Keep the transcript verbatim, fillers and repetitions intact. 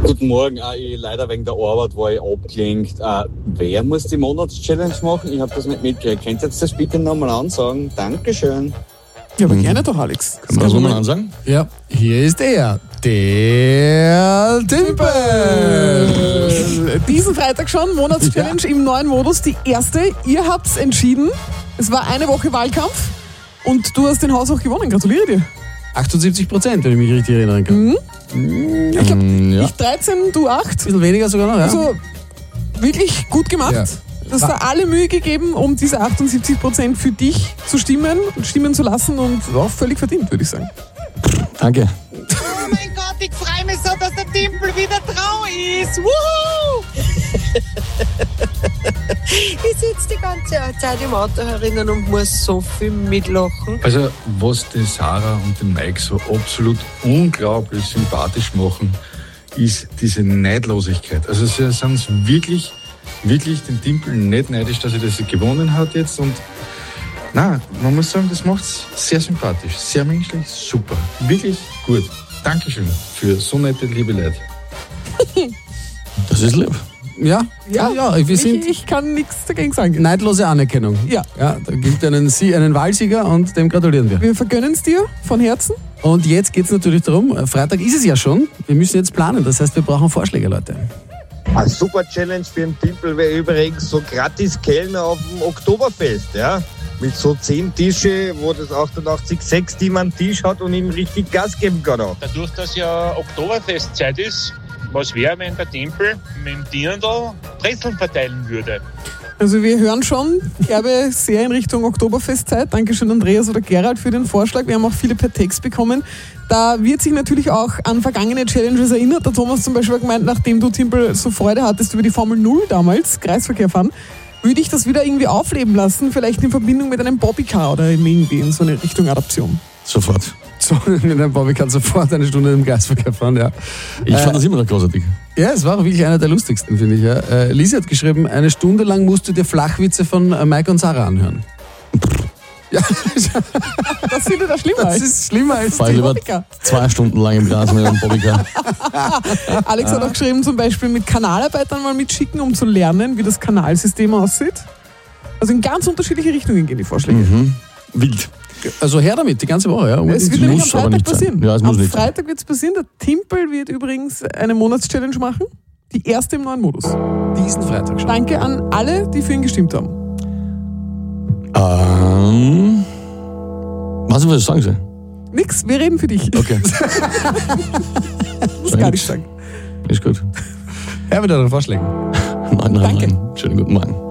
Guten Morgen, ah, ich, leider wegen der Arbeit war ich abgelenkt. Äh, wer muss die Monatschallenge machen? Ich habe das nicht mitgekriegt. Könnt ihr jetzt das bitte nochmal ansagen? Dankeschön. Ja, aber mhm. gerne doch, Alex. Kann man das nochmal ansagen? Ja, hier ist er, der Timpel. Diesen Freitag schon, Monatschallenge ja. im neuen Modus. Die erste, ihr habt's entschieden. Es war eine Woche Wahlkampf und du hast den Haus auch gewonnen. Gratuliere dir. achtundsiebzig Prozent, wenn ich mich richtig erinnern kann. Mhm. Ich glaube, ja. ich dreizehn, du acht. Ein bisschen weniger sogar noch, ja. Also wirklich gut gemacht. Ja. Du hast da alle Mühe gegeben, um diese achtundsiebzig Prozent für dich zu stimmen und stimmen zu lassen und auch völlig verdient, würde ich sagen. Danke. Oh mein Gott, ich freue mich so, dass der Timpel wieder trau ist. Wuhu! Ich sitze die ganze Zeit im Auto herinnen und muss so viel mitlachen. Also, was die Sarah und den Mike so absolut unglaublich sympathisch machen, ist diese Neidlosigkeit. Also, sie sind wirklich, wirklich den Timpel nicht neidisch, dass er das gewonnen hat jetzt. Und nein, man muss sagen, das macht es sehr sympathisch, sehr menschlich, super. Wirklich gut. Dankeschön für so nette, liebe Leute. Das ist lieb. Ja, ja, ja, wir ich, sind ich kann nichts dagegen sagen. Neidlose Anerkennung. Ja. ja da gibt es einen, einen Wahlsieger und dem gratulieren wir. Wir vergönnen es dir von Herzen. Und jetzt geht es natürlich darum, Freitag ist es ja schon, wir müssen jetzt planen. Das heißt, wir brauchen Vorschläge, Leute. Eine super Challenge für den Timpel wäre übrigens so gratis Kellner auf dem Oktoberfest, ja? Mit so zehn Tische, wo das achtundachtzig Komma sechs Team einen Tisch hat und ihm richtig Gas geben kann. Auch. Dadurch, dass ja Oktoberfestzeit ist, was wäre, wenn der Timpel mit dem Dirndl Brezeln verteilen würde? Also wir hören schon, ich habe sehr in Richtung Oktoberfestzeit. Dankeschön Andreas oder Gerald für den Vorschlag. Wir haben auch viele per Text bekommen. Da wird sich natürlich auch an vergangene Challenges erinnert. Der Thomas zum Beispiel hat gemeint, nachdem du, Timpel, so Freude hattest über die Formel null damals, Kreisverkehr fahren, würde ich das wieder irgendwie aufleben lassen, vielleicht in Verbindung mit einem Bobbycar oder irgendwie in so eine Richtung Adaption. Sofort. So, mit einem Bobbycar sofort eine Stunde im Kreisverkehr fahren, ja. Ich äh, fand das immer noch großartig. Ja, es war auch wirklich einer der lustigsten, finde ich. Ja. Äh, Lisi hat geschrieben, eine Stunde lang musst du dir Flachwitze von äh, Mike und Sarah anhören. Ja. Das findet er schlimmer. Das ist schlimmer als die lieber zwei Stunden lang im Gras mit einem Bobbycar. Alex hat auch geschrieben, zum Beispiel mit Kanalarbeitern mal mitschicken, um zu lernen, wie das Kanalsystem aussieht. Also in ganz unterschiedliche Richtungen gehen die Vorschläge. Mhm. Wild. Also her damit, die ganze Woche. Ja. Es wird nämlich am Freitag passieren. Ja, es muss am nicht Freitag wird es passieren. Der Timpel wird übrigens eine Monatschallenge machen. Die erste im neuen Modus. Diesen Freitag schon. Danke an alle, die für ihn gestimmt haben. Ähm. Was soll ich sagen soll? Nix, wir reden für dich. Okay. Muss gar nicht sagen. Ist gut. Ja, mit euren Vorschlägen. Nein, nein, Danke. nein. Schönen guten Morgen.